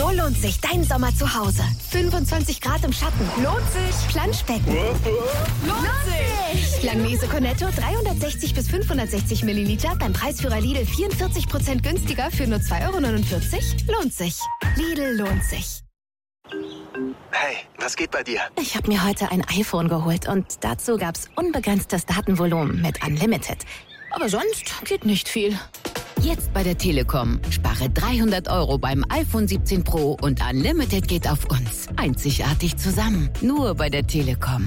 So lohnt sich dein Sommer zu Hause. 25 Grad im Schatten. Lohnt sich. Planschbecken. Lohnt sich. Langnese Cornetto 360 bis 560 Milliliter beim Preisführer Lidl 44% günstiger für nur 2,49 €. Lohnt sich. Lidl lohnt sich. Hey, was geht bei dir? Ich habe mir heute ein iPhone geholt und dazu gab's unbegrenztes Datenvolumen mit Unlimited. Aber sonst geht nicht viel. Jetzt bei der Telekom. Spare 300 € beim iPhone 17 Pro und Unlimited geht auf uns. Einzigartig zusammen. Nur bei der Telekom.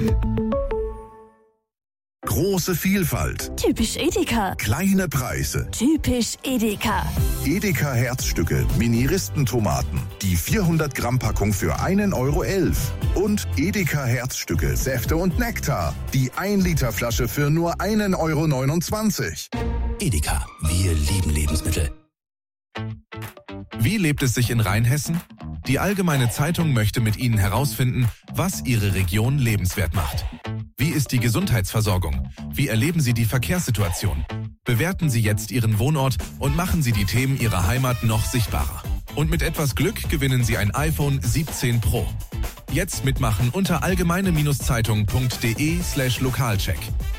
Große Vielfalt. Typisch Edeka. Kleine Preise. Typisch Edeka. Edeka Herzstücke, Mini-Ristentomaten. Die 400 Gramm Packung für 1,11 € Und Edeka Herzstücke, Säfte und Nektar. Die 1 Liter Flasche für nur 1,29 €. Edeka, wir lieben Lebensmittel. Wie lebt es sich in Rheinhessen? Die Allgemeine Zeitung möchte mit Ihnen herausfinden, was Ihre Region lebenswert macht. Wie ist die Gesundheitsversorgung? Wie erleben Sie die Verkehrssituation? Bewerten Sie jetzt Ihren Wohnort und machen Sie die Themen Ihrer Heimat noch sichtbarer. Und mit etwas Glück gewinnen Sie ein iPhone 17 Pro. Jetzt mitmachen unter allgemeine-zeitung.de/Lokalcheck.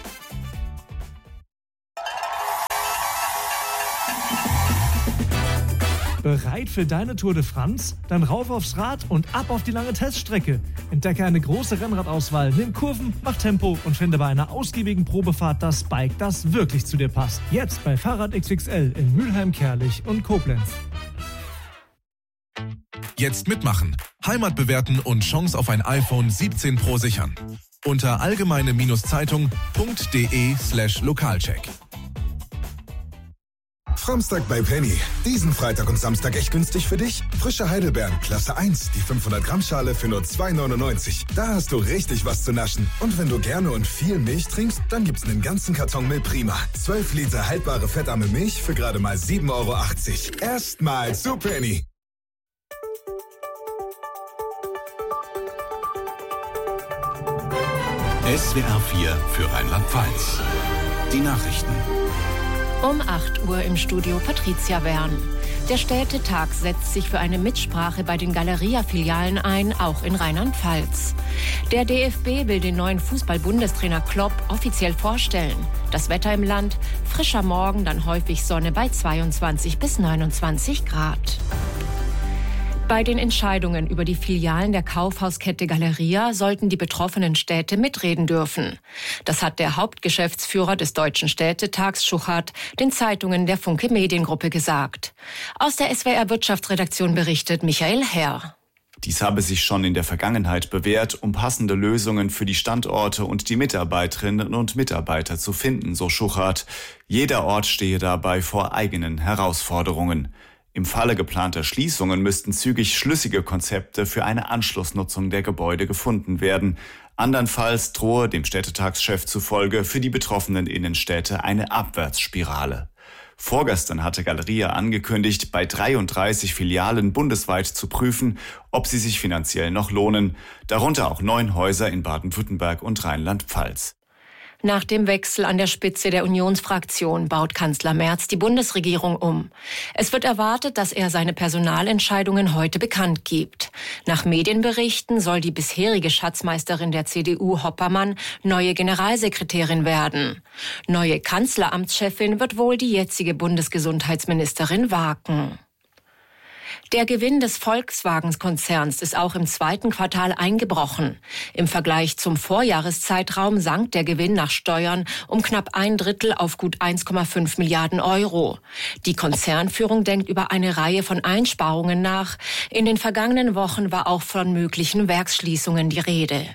Bereit für deine Tour de France? Dann rauf aufs Rad und ab auf die lange Teststrecke. Entdecke eine große Rennradauswahl, nimm Kurven, mach Tempo und finde bei einer ausgiebigen Probefahrt das Bike, das wirklich zu dir passt. Jetzt bei Fahrrad XXL in Mülheim, Kärlich und Koblenz. Jetzt mitmachen, Heimat bewerten und Chance auf ein iPhone 17 Pro sichern. Unter allgemeine-zeitung.de/Lokalcheck. Framstag bei Penny. Diesen Freitag und Samstag echt günstig für dich? Frische Heidelbeeren, Klasse 1, die 500 Gramm Schale für nur 2,99 €. Da hast du richtig was zu naschen. Und wenn du gerne und viel Milch trinkst, dann gibt's einen ganzen Karton Milch Prima. 12 Liter haltbare fettarme Milch für gerade mal 7,80 €. Erstmal zu Penny. SWR 4 für Rheinland-Pfalz. Die Nachrichten. Um 8 Uhr im Studio Patricia Wern. Der Städtetag setzt sich für eine Mitsprache bei den Galeria-Filialen ein, auch in Rheinland-Pfalz. Der DFB will den neuen Fußball-Bundestrainer Klopp offiziell vorstellen. Das Wetter im Land, frischer Morgen, dann häufig Sonne bei 22 bis 29 Grad. Bei den Entscheidungen über die Filialen der Kaufhauskette Galeria sollten die betroffenen Städte mitreden dürfen. Das hat der Hauptgeschäftsführer des Deutschen Städtetags, Schuchart, den Zeitungen der Funke Mediengruppe gesagt. Aus der SWR Wirtschaftsredaktion berichtet Michael Herr. Dies habe sich schon in der Vergangenheit bewährt, um passende Lösungen für die Standorte und die Mitarbeiterinnen und Mitarbeiter zu finden, so Schuchart. Jeder Ort stehe dabei vor eigenen Herausforderungen. Im Falle geplanter Schließungen müssten zügig schlüssige Konzepte für eine Anschlussnutzung der Gebäude gefunden werden. Andernfalls drohe dem Städtetagschef zufolge für die betroffenen Innenstädte eine Abwärtsspirale. Vorgestern hatte Galeria angekündigt, bei 33 Filialen bundesweit zu prüfen, ob sie sich finanziell noch lohnen, darunter auch 9 Häuser in Baden-Württemberg und Rheinland-Pfalz. Nach dem Wechsel an der Spitze der Unionsfraktion baut Kanzler Merz die Bundesregierung um. Es wird erwartet, dass er seine Personalentscheidungen heute bekannt gibt. Nach Medienberichten soll die bisherige Schatzmeisterin der CDU Hoppermann neue Generalsekretärin werden. Neue Kanzleramtschefin wird wohl die jetzige Bundesgesundheitsministerin Waken. Der Gewinn des Volkswagen-Konzerns ist auch im zweiten Quartal eingebrochen. Im Vergleich zum Vorjahreszeitraum sank der Gewinn nach Steuern um knapp 1/3 auf gut 1,5 Milliarden €. Die Konzernführung denkt über eine Reihe von Einsparungen nach. In den vergangenen Wochen war auch von möglichen Werksschließungen die Rede.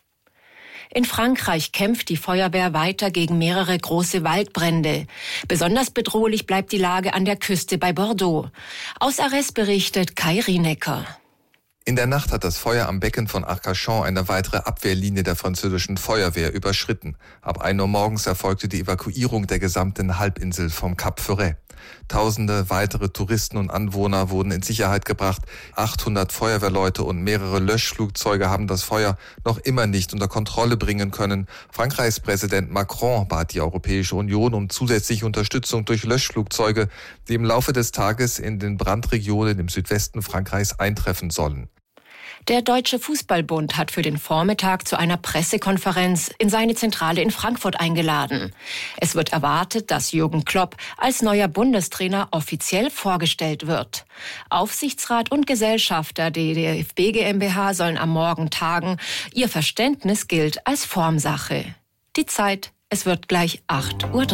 In Frankreich kämpft die Feuerwehr weiter gegen mehrere große Waldbrände. Besonders bedrohlich bleibt die Lage an der Küste bei Bordeaux. Aus Arras berichtet Kai Rienecker. In der Nacht hat das Feuer am Becken von Arcachon eine weitere Abwehrlinie der französischen Feuerwehr überschritten. Ab 1 Uhr morgens erfolgte die Evakuierung der gesamten Halbinsel vom Cap Ferret. Tausende weitere Touristen und Anwohner wurden in Sicherheit gebracht. 800 Feuerwehrleute und mehrere Löschflugzeuge haben das Feuer noch immer nicht unter Kontrolle bringen können. Frankreichs Präsident Macron bat die Europäische Union um zusätzliche Unterstützung durch Löschflugzeuge, die im Laufe des Tages in den Brandregionen im Südwesten Frankreichs eintreffen sollen. Der Deutsche Fußballbund hat für den Vormittag zu einer Pressekonferenz in seine Zentrale in Frankfurt eingeladen. Es wird erwartet, dass Jürgen Klopp als neuer Bundestrainer offiziell vorgestellt wird. Aufsichtsrat und Gesellschafter der DFB GmbH sollen am Morgen tagen. Ihr Verständnis gilt als Formsache. Die Zeit, es wird gleich 8:03 Uhr.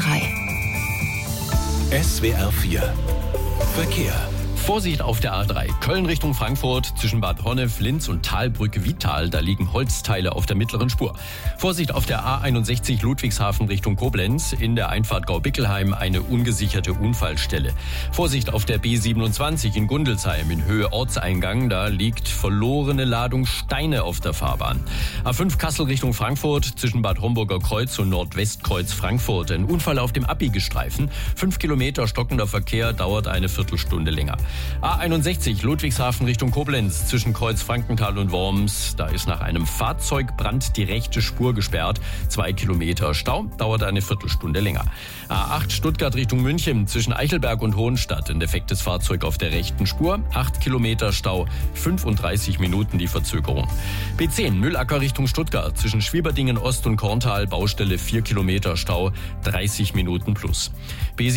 SWR 4 Verkehr. Vorsicht auf der A3. Köln Richtung Frankfurt zwischen Bad Honnef, Linz und Talbrücke-Wietal. Da liegen Holzteile auf der mittleren Spur. Vorsicht auf der A61 Ludwigshafen Richtung Koblenz. In der Einfahrt Gau-Bickelheim eine ungesicherte Unfallstelle. Vorsicht auf der B27 in Gundelsheim in Höhe Ortseingang. Da liegt verlorene Ladung Steine auf der Fahrbahn. A5 Kassel Richtung Frankfurt zwischen Bad Homburger Kreuz und Nordwestkreuz Frankfurt. Ein Unfall auf dem Abbiegestreifen. 5 Kilometer stockender Verkehr dauert eine Viertelstunde länger. A61 Ludwigshafen Richtung Koblenz zwischen Kreuz Frankenthal und Worms. Da ist nach einem Fahrzeugbrand die rechte Spur gesperrt. 2 Kilometer Stau, dauert eine Viertelstunde länger. A8 Stuttgart Richtung München zwischen Eichelberg und Hohenstadt. Ein defektes Fahrzeug auf der rechten Spur. 8 Kilometer Stau, 35 Minuten die Verzögerung. B10 Müllacker Richtung Stuttgart zwischen Schwieberdingen Ost und Korntal. Baustelle 4 Kilometer Stau, 30 Minuten plus.